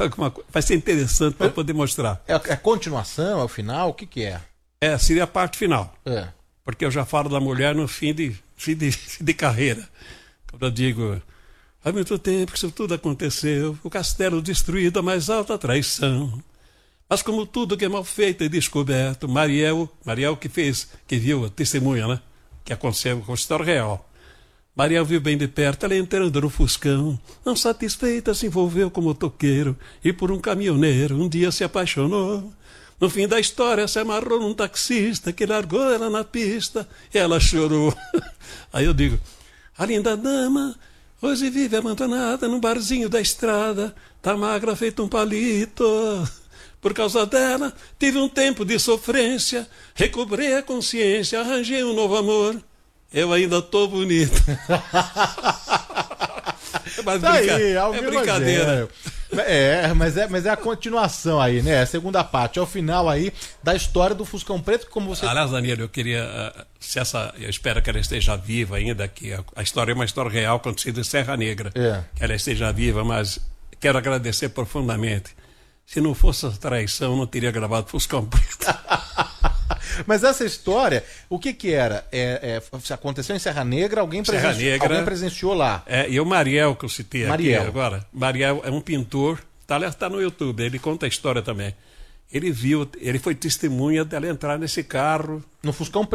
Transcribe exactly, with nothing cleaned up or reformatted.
alguma coisa. Vai ser interessante para poder mostrar. É, é continuação, é o final? O que que é? É, seria a parte final. É. Porque eu já falo da mulher no fim de, fim de, de carreira. Quando eu digo, há muito tempo que isso tudo aconteceu, o castelo destruído, a mais alta traição. Mas como tudo que é mal feito e descoberto, Mariel, Mariel que fez, que viu a testemunha, né? Que aconteceu com a história real. Mariel viu bem de perto, ela entrando no Fuscão, não satisfeita, se envolveu como motoqueiro e por um caminhoneiro um dia se apaixonou. No fim da história se amarrou num taxista que largou ela na pista e ela chorou. Aí eu digo, a linda dama hoje vive abandonada num barzinho da estrada, tá magra feito um palito. Por causa dela tive um tempo de sofrência, recobrei a consciência, arranjei um novo amor. Eu ainda tô bonito. Mas Tá brinca... aí, é brincadeira. É, mas é, mas é a continuação aí, né? A segunda parte, é o final aí da história do Fuscão Preto, como você... Aliás, Danilo, eu queria, se essa, eu espero que ela esteja viva ainda, que a, a história é uma história real acontecida em Serra Negra. É. Que ela esteja viva, mas quero agradecer profundamente. Se não fosse a traição, eu não teria gravado Fuscão Preto. Mas essa história, o que que era? É, é, aconteceu em Serra Negra, alguém, Serra presenci... Negra, alguém presenciou lá. É, e o Mariel, que eu citei Mariel. aqui agora, Mariel é um pintor, tá, tá no YouTube, ele conta a história também. Ele viu, ele foi testemunha dela entrar nesse carro. No Fuscão Preto.